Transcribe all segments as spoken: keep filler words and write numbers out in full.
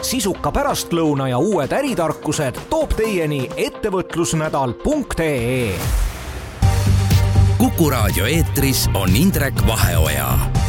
Sisuka pärastlõuna ja uued äritarkused toob teieni ettevõtlusnädal punkt ee. Kuku raadio eetris on Indrek Vaheoja.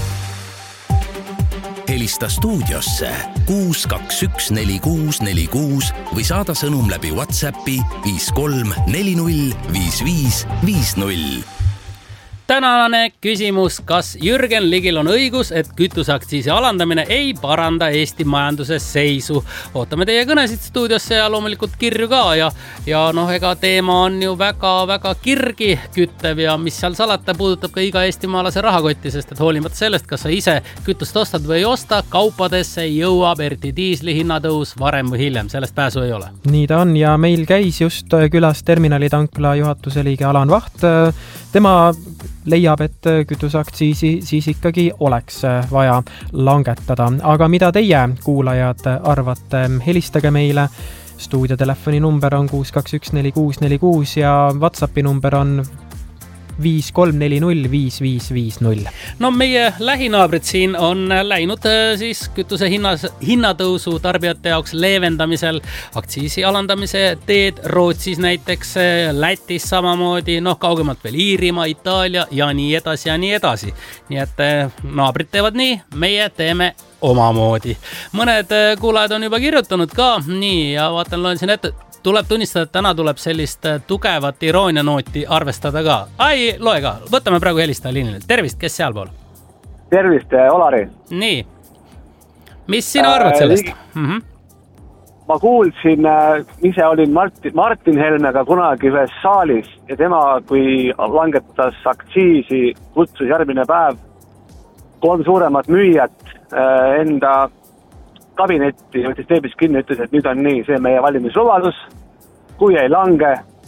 Helista stuudiosse kuus kaks üks neli kuus neli kuus või saada sõnum läbi WhatsAppi viis kolm neli null viis viis viis null. Tänane küsimus, kas Jürgen Ligil on õigus, et kütuseaktsiisi alandamine ei paranda Eesti majanduse seisu? Ootame teie kõnesid stuudiosse ja loomulikult kirju ka ja, ja noh, ega teema on ju väga, väga kirgi küttev ja mis seal salata puudutab ka iga eestimaalase rahakotti, sest et hoolimata sellest, kas sa ise kütust ostad või ei osta, kaupadesse jõuab eriti diisli hinnatõus varem või hiljem, sellest pääsu ei ole. Nii ta on ja meil käis just külas terminalitankla juhatuse liige Alan Vaht. Tema leiab, et kütuseaktsiisi siis ikkagi oleks vaja langetada. Aga mida teie kuulajad arvate? Helistage meile. Stuudiotelefoni number on kuus kaks üks neli kuus neli kuus ja WhatsAppi number on viis kolm neli null viis viis viis null. No meie lähinaabrid siin on läinud siis kütuse hinnas, hinnatõusu tarbijate jaoks leevendamisel, aktsiisi alandamise teed Rootsis näiteks, Lätis samamoodi, noh kaugemalt veel Iirimaa, Itaalia ja nii edasi ja nii edasi. Nii et naabrid teevad nii, meie teeme omamoodi. Mõned kuulajad on juba kirjutanud ka nii ja vaatan, loen siin ette. Tuleb tunnistada, et täna tuleb sellist tugevat iroonianooti arvestada ka. Ai, loe ka. Võtame praegu helistaja liinile. Tervist, kes sealpool? Tervist, Olari. Nii. Mis sina arvad sellest? Äh, mm-hmm. Ma kuulsin, ise olin Martin, Martin Helmega kunagi ühes saalis ja tema, kui langetas aktsiisi, kutsus järgmine päev kolm suuremat müüjat enda kabinetti, võttis teebis kinni, ütles, et nüüd on nii, see meie valimislubadus, kui ei lange,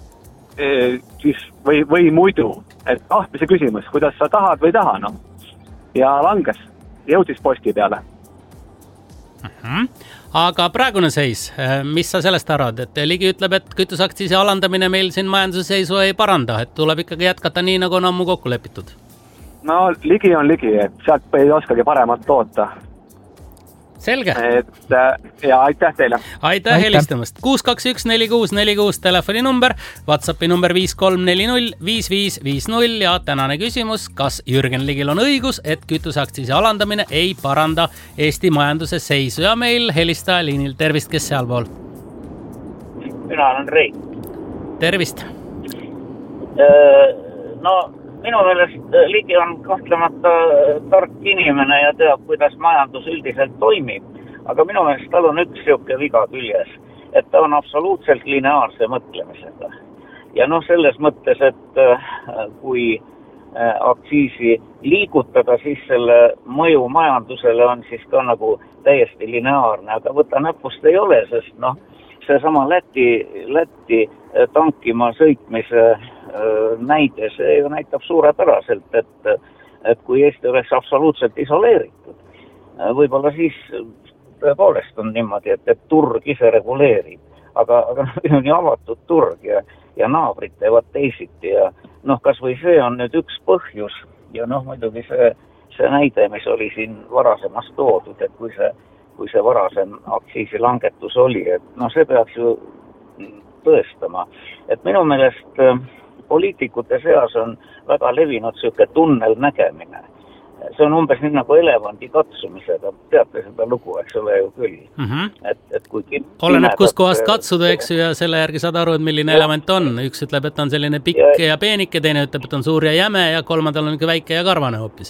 siis või, või muidu, et tahtmise küsimus, kuidas sa tahad või taha, no. Ja langes, jõudis posti peale. Uh-huh. Aga praegune seis, mis sa sellest arvad, et Ligi ütleb, et kütuseaktsiisi alandamine meil siin majanduse seisu ei paranda, et tuleb ikkagi jätkata nii, nagu on ammu kokku lepitud? No Ligi on Ligi, et sealt ei oskagi paremat toota. Selge. Et, ja aitäh teile. Aitäh helistamast. kuus kaks üks neli kuus neli kuus telefoni number, WhatsAppi number viis kolm neli null viis viis viis null ja tänane küsimus, kas Jürgen Ligil on õigus, et kütuseaktsiisi alandamine ei paranda Eesti majanduse seisu ja meil helistaja liinil. Tervist, kes sealpool? Mina olen Rein. Tervist. No minu meelest Ligi on kahtlemata tark inimene ja teab, kuidas majandus üldiselt toimib. Aga minu meelest tal on üks siuke viga küljes, et ta on absoluutselt lineaarse mõtlemisega. Ja noh, selles mõttes, et kui aktsiisi liigutada, siis selle mõju majandusele on siis ka nagu täiesti lineaarne. Aga võta näpust ei ole, sest noh, see sama Läti, Läti tankima sõitmise näide, see ju näitab suurepäraselt, et, et kui Eesti oleks absoluutselt isoleeritud, võib-olla siis tõepoolest on niimoodi, et, et turg ise reguleerib, aga, aga on nii avatud turg ja, ja naabrid teevad teisiti ja noh, kas või see on nüüd üks põhjus ja noh, muidugi see, see näide, mis oli siin varasemast toodud, et kui see, kui see varasem aktsiisi langetus oli, et noh, see peaks ju tõestama, et minu meelest poliitikute seas on väga levinud siuke tunnel nägemine. See on umbes nii nagu elevandi katsumisega. Teate seda lugu, eks ole ju küll. Mm-hmm. Et, et kui oleneb, kus kohast katsuda, eks ju, ja selle järgi saad aru, et milline element on. Üks ütleb, et on selline pikk ja, ja peenike, teine ütleb, et on suur ja jäme ja kolmandal on väike ja karvane hoopis.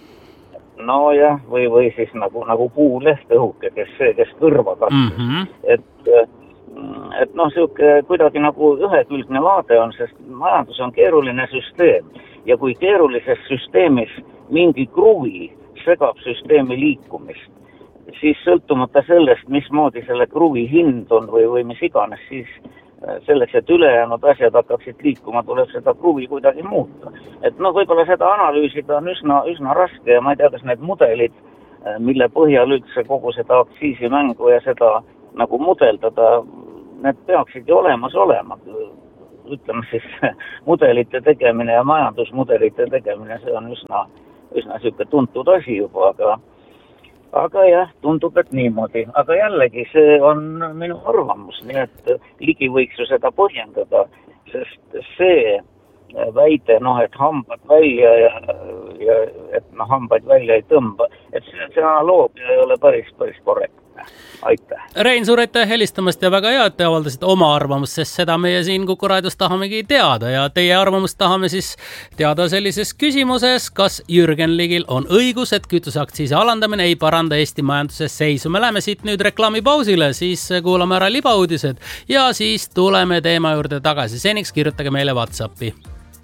No jah, või, või siis nagu, nagu puuleht õhuke, kes, kes kõrva katsus. Mm-hmm. Et et noh, siuke kuidagi nagu ühekülgne vaade on, sest majandus on keeruline süsteem ja kui keerulises süsteemis mingi kruvi segab süsteemi liikumist, siis sõltumata sellest, mismoodi selle kruvi hind on või, või mis iganes, siis selleks, et ülejäänud asjad hakkaksid liikuma, tuleb seda kruvi kuidagi muuta. Et noh, võib-olla seda analüüsida on üsna, üsna raske ja ma ei tea, kas need mudelid, mille põhjal üldse kogu seda aktsiisimängu ja seda nagu mudeldada, need peaksidki olemas olema. Ütleme siis mudelite tegemine ja majandusmudelite tegemine, see on üsna, üsna siuke tuntud asi juba, aga aga jah, tundub, et niimoodi. Aga jällegi, see on minu arvamus, nii et Ligi võiks ju seda põhjendada, sest see väide, noh, et hambad välja ja, ja et noh, hambaid välja ei tõmba, et see, see analoogia ei ole päris, päris korrektne. Aitäh. Rein, suur aitäh helistamast ja väga hea, et te avaldasite oma arvamust, sest seda meie siin Kuku raadios tahamegi teada ja teie arvamust tahame siis teada sellises küsimuses, kas Jürgen Ligil on õigus, et kütuseaktsiisi alandamine ei paranda Eesti majanduses seisu. Me läheme siit nüüd reklaamipausile, siis kuulame ära libauudised ja siis tuleme teema juurde tagasi. Seniks kirjutage meile WhatsAppi.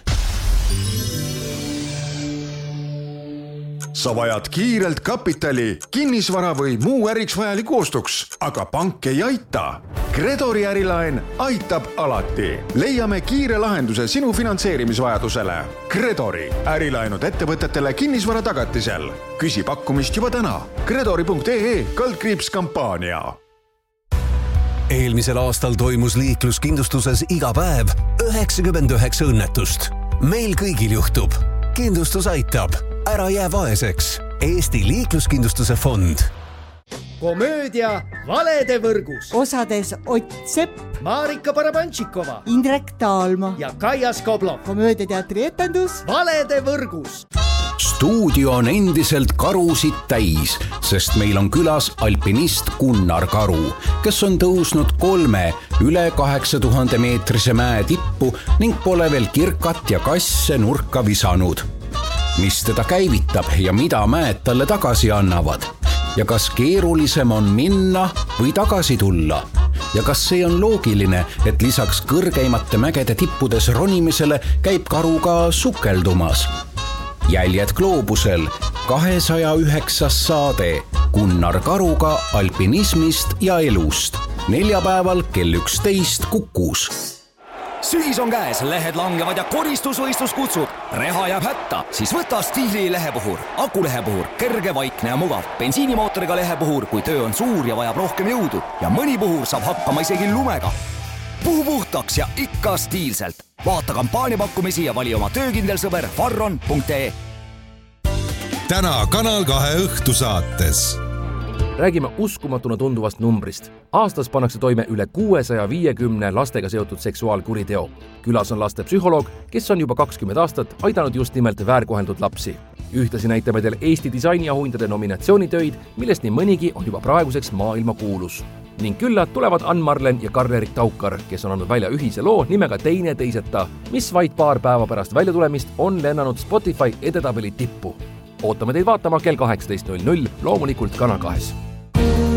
Sa vajad kiirelt kapitali, kinnisvara või muu äriks vajaliku ostuks, aga pank ei aita. Credori ärilaen aitab alati. Leiame kiire lahenduse sinu finantseerimisvajadusele. Credori ärilaenud ettevõtetele kinnisvara tagatisel. Küsi pakkumist juba täna. Credori punkt ee kaldkriips kampaania. Eelmisel aastal toimus liikluskindlustuses iga päev üheksakümmend üheksa õnnetust. Meil kõigil juhtub. Kindlustus aitab. Ära jää vaeseks. Eesti liikluskindlustuse fond. Komöödia Valede võrgus. Osades Ott Sepp, Marika Barabantšikova, Indrek Taalma ja Kaia Skoblov. Komöödiateatri etendus Valede võrgus. Stuudio on endiselt karusid täis, sest meil on külas alpinist Gunnar Karu, kes on tõusnud kolme üle kaheksa tuhande meetrise mäe tippu ning pole veel kirkat ja kasse nurka visanud. Mis teda käivitab ja mida mäed talle tagasi annavad? Ja kas keerulisem on minna või tagasi tulla? Ja kas see on loogiline, et lisaks kõrgeimate mägede tippudes ronimisele käib Karu ka sukeldumas? Jäljed gloobusel, kahesaja üheksas saade Gunnar Karuga alpinismist ja elust. Neljapäeval kell üksteist Kukus. Sügis on käes, lehed langevad ja koristusvõistlus kutsub. Reha jääb hätta, siis võta Stiili lehepuhur. Akulehepuhur, kerge, vaikne ja mugav. Bensiinimootoriga lehepuhur, kui töö on suur ja vajab rohkem jõudu. Ja mõni puhur saab hakkama isegi lumega. Puhu puhtaks ja ikka stiilselt. Vaata kampaaniapakkumisi ja vali oma töökindel sõber farron punkt ee. Täna Kanal kahe õhtusaates. Räägime uskumatuna tunduvast numbrist. Aastas pannakse toime üle kuuesaja viiekümne lastega seotud seksuaalkuriteo. Külas on laste psühholoog, kes on juba kakskümmend aastat aidanud just nimelt väärkoheldud lapsi. Ühtlasi näitame teile Eesti disainiauhindade nominatsioonitöid, millest nii mõnigi on juba praeguseks maailma kuulus. Ning külla tulevad Ann-Marlen ja Karl-Erik Taukar, kes on andnud välja ühise loo nimega Teine teiseta, mis vaid paar päeva pärast väljatulemist on lennanud Spotify edetabeli tippu. Ootame teid vaatama kell kaheksateist null null, loomulikult Kanal kahes.